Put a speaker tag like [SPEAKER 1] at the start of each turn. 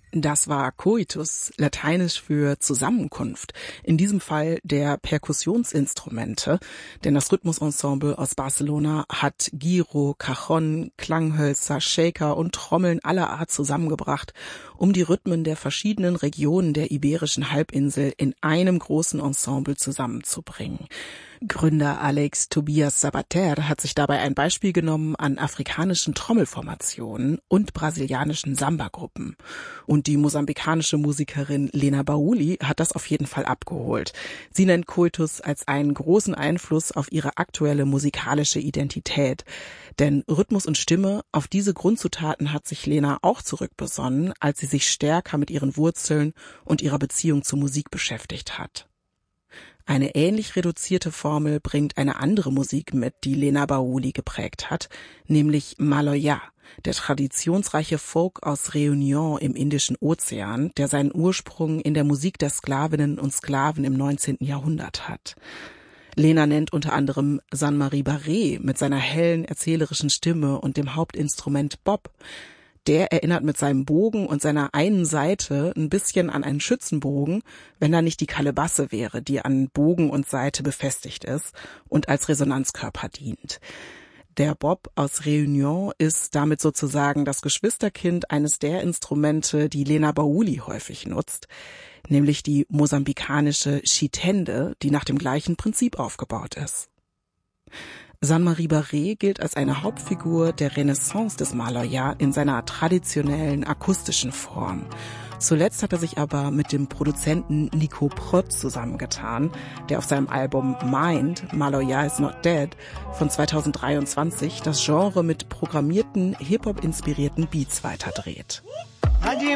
[SPEAKER 1] Das war Coitus, lateinisch für Zusammenkunft. In diesem Fall der Perkussionsinstrumente, denn das Rhythmusensemble aus Barcelona hat Gyro, Cajon, Klanghölzer, Shaker und Trommeln aller Art zusammengebracht, um die Rhythmen der verschiedenen Regionen der Iberischen Halbinsel in einem großen Ensemble zusammenzubringen. Gründer Alex Tobias Sabater hat sich dabei ein Beispiel genommen an afrikanischen Trommelformationen und brasilianischen Samba-Gruppen. Und die mosambikanische Musikerin Lena Bauli hat das auf jeden Fall abgeholt. Sie nennt Coitus als einen großen Einfluss auf ihre aktuelle musikalische Identität. Denn Rhythmus und Stimme, auf diese Grundzutaten hat sich Lena auch zurückbesonnen, als sie sich stärker mit ihren Wurzeln und ihrer Beziehung zur Musik beschäftigt hat. Eine ähnlich reduzierte Formel bringt eine andere Musik mit, die Lena Bauli geprägt hat, nämlich Maloya, der traditionsreiche Folk aus Réunion im Indischen Ozean, der seinen Ursprung in der Musik der Sklavinnen und Sklaven im 19. Jahrhundert hat. Lena nennt unter anderem Jean-Marie Barré mit seiner hellen, erzählerischen Stimme und dem Hauptinstrument Bob. Der erinnert mit seinem Bogen und seiner einen Seite ein bisschen an einen Schützenbogen, wenn da nicht die Kalebasse wäre, die an Bogen und Seite befestigt ist und als Resonanzkörper dient. Der Bob aus Réunion ist damit sozusagen das Geschwisterkind eines der Instrumente, die Lena Bauli häufig nutzt, nämlich die mosambikanische Chitende, die nach dem gleichen Prinzip aufgebaut ist. Jean-Marie Barré gilt als eine Hauptfigur der Renaissance des Maloya in seiner traditionellen akustischen Form. Zuletzt hat er sich aber mit dem Produzenten Nico Prott zusammengetan, der auf seinem Album Mind, Maloya is Not Dead, von 2023 das Genre mit programmierten, Hip-Hop-inspirierten Beats weiterdreht.